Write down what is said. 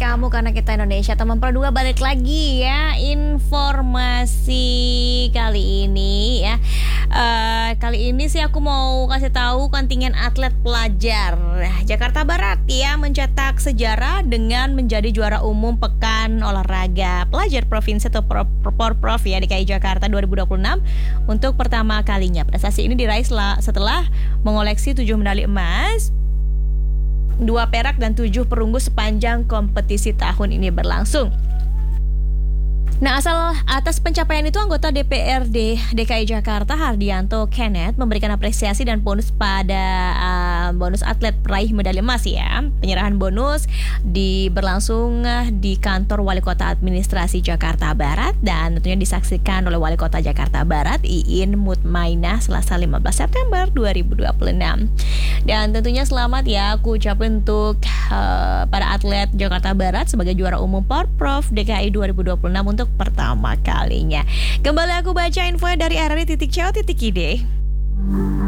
kamu karena kita Indonesia. Teman Pro 2 balik lagi ya. Informasi kali ini ya. Kali ini sih aku mau kasih tahu kontingen atlet pelajar Jakarta Barat ya mencetak sejarah dengan menjadi juara umum Pekan Olahraga Pelajar Provinsi atau Porprov ya DKI Jakarta 2026 untuk pertama kalinya. Prestasi ini diraih setelah mengoleksi 7 medali emas, 2 perak dan 7 perunggu sepanjang kompetisi tahun ini berlangsung. Nah, atas pencapaian itu anggota DPRD DKI Jakarta Hardianto Kenneth memberikan apresiasi dan bonus pada bonus atlet peraih medali emas ya. Penyerahan bonus berlangsung di kantor Wali Kota Administrasi Jakarta Barat dan tentunya disaksikan oleh Wali Kota Jakarta Barat Iin Mutmainah Selasa 15 September 2026. Dan tentunya selamat ya aku ucapin untuk para atlet Jakarta Barat sebagai juara umum Porprov DKI 2026 untuk pertama kalinya. Kembali aku baca info dari RRI.co.id.